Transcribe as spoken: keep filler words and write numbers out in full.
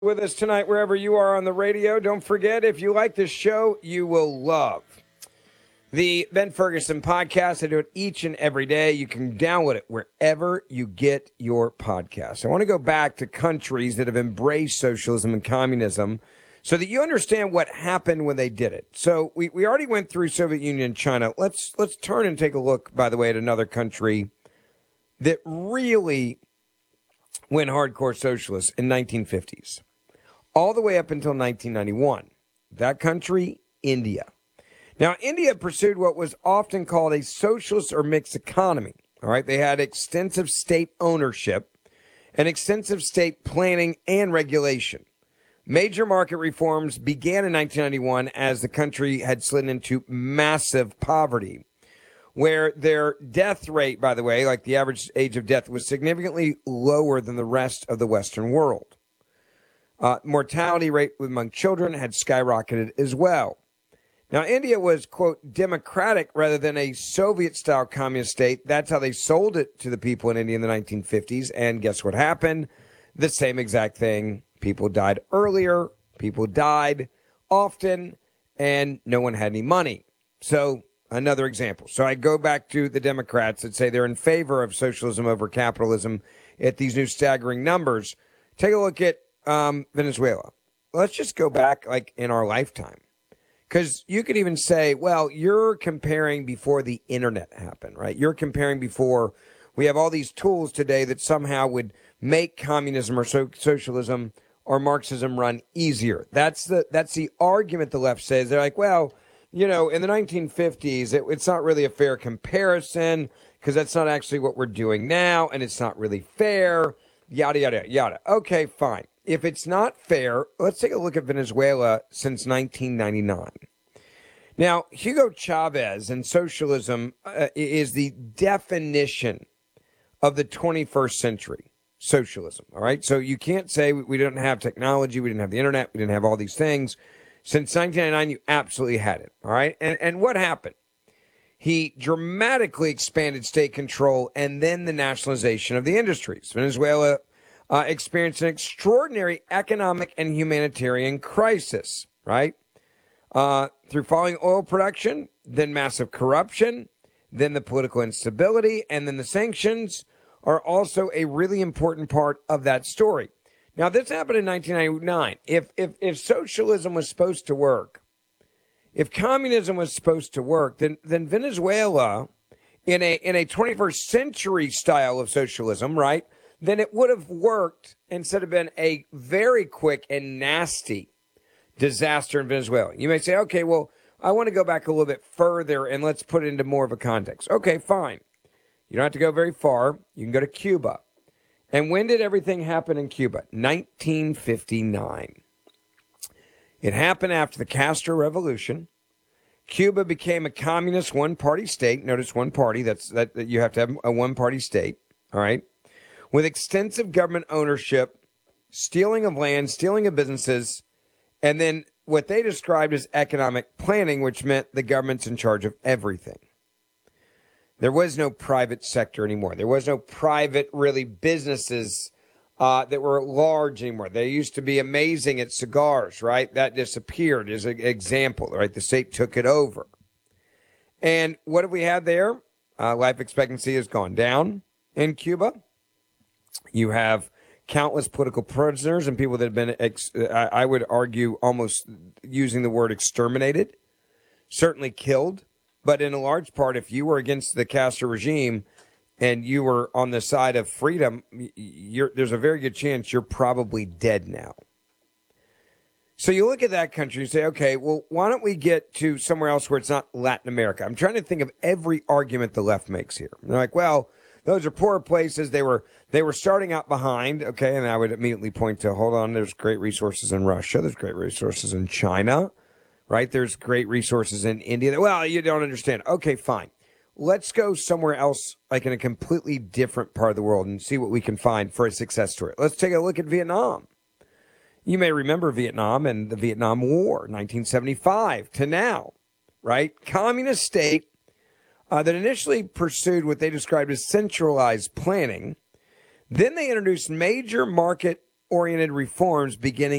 With us tonight, wherever you are on the radio. Don't forget, if you like this show, you will love the Ben Ferguson podcast. I do it each and every day. You can download it wherever you get your podcasts. I want to go back to countries that have embraced socialism and communism so that you understand what happened when they did it. So we, we already went through Soviet Union and China. Let's let's turn and take a look, by the way, at another country that really went hardcore socialist in nineteen fifties. All the way up until nineteen ninety-one. That country, India. Now, India pursued what was often called a socialist or mixed economy. All right, they had extensive state ownership and extensive state planning and regulation. Major market reforms began in nineteen ninety-one as the country had slid into massive poverty, where their death rate, by the way, like the average age of death, was significantly lower than the rest of the Western world. Uh, mortality rate among children had skyrocketed as well. Now, India was, quote, democratic rather than a Soviet-style communist state. That's how they sold it to the people in India in the nineteen fifties. And guess what happened? The same exact thing. People died earlier. People died often. And no one had any money. So another example. So I go back to the Democrats that say they're in favor of socialism over capitalism at these new staggering numbers. Take a look at Um, Venezuela. Let's just go back like in our lifetime. Because you could even say, well, you're comparing before the internet happened, right? You're comparing before we have all these tools today that somehow would make communism or so- socialism or Marxism run easier. That's the that's the argument the left says. They're like, well, you know, in the nineteen fifties, it, it's not really a fair comparison because that's not actually what we're doing now, and it's not really fair, yada, yada, yada. Okay, fine. If it's not fair, let's take a look at Venezuela since nineteen ninety-nine. Now, Hugo Chavez and socialism uh, is the definition of the twenty-first century, socialism, all right? So you can't say we didn't have technology, we didn't have the internet, we didn't have all these things. Since nineteen ninety-nine, you absolutely had it, all right? And, and what happened? He dramatically expanded state control and then the nationalization of the industries. Venezuela Uh, experienced an extraordinary economic and humanitarian crisis, right? Uh, through falling oil production, then massive corruption, then the political instability, and then the sanctions are also a really important part of that story. Now, this happened in nineteen ninety-nine. If, if, if socialism was supposed to work, if communism was supposed to work, then, then Venezuela, in a, in a twenty-first century style of socialism, right, then it would have worked instead of been a very quick and nasty disaster in Venezuela. You may say, okay, well, I want to go back a little bit further and let's put it into more of a context. Okay, fine. You don't have to go very far. You can go to Cuba. And when did everything happen in Cuba? nineteen fifty-nine. It happened after the Castro Revolution. Cuba became a communist one-party state. Notice one party. That's that, that you have to have a one-party state. All right. With extensive government ownership, stealing of land, stealing of businesses, and then what they described as economic planning, which meant the government's in charge of everything. There was no private sector anymore. There was no private, really, businesses uh, that were large anymore. They used to be amazing at cigars, right? That disappeared as an example, right? The state took it over. And what have we had there? Uh, life expectancy has gone down in Cuba. You have countless political prisoners and people that have been, ex- I would argue, almost using the word exterminated, certainly killed. But in a large part, if you were against the Castro regime and you were on the side of freedom, you're, there's a very good chance you're probably dead now. So you look at that country and say, okay, well, why don't we get to somewhere else where it's not Latin America? I'm trying to think of every argument the left makes here. They're like, well, those are poor places. They were they were starting out behind. Okay, and I would immediately point to, hold on, there's great resources in Russia. There's great resources in China, right? There's great resources in India. Well, you don't understand. Okay, fine. Let's go somewhere else, like in a completely different part of the world, and see what we can find for a success story. Let's take a look at Vietnam. You may remember Vietnam and the Vietnam War, nineteen seventy-five to now, right? Communist state uh, that initially pursued what they described as centralized planning. Then they introduced major market oriented reforms beginning